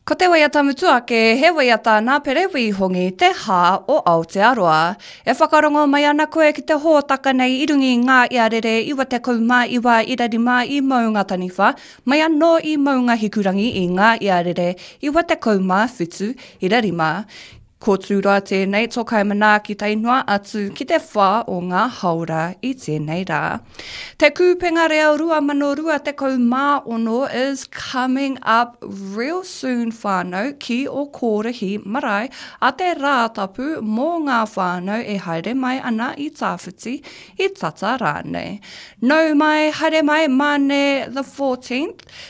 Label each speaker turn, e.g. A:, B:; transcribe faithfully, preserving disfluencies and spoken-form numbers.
A: Ko te waiata mutua ke he waiata nā perewi hongi te hā o Aotearoa. E whakarongo mai ana koe ki te hōtaka nei i rungi ngā iarere iwa te kaumā iwa irarima i maunga taniwha, mai anō i maunga hikurangi i ngā iarere iwa te kaumā whitu irarima. Ko tūra tēnei tokai mana ki te ingoa atu ki te whā o ngā haura i tēnei rā. Te kūpenga reo rua mano rua te kaumā ono is coming up real soon whānau ki o Kōrahi marae a te rātapu mō ngā whānau e haere mai ana i tāwhiti i tata rānei. Nau mai, haere mai mane the fourteenth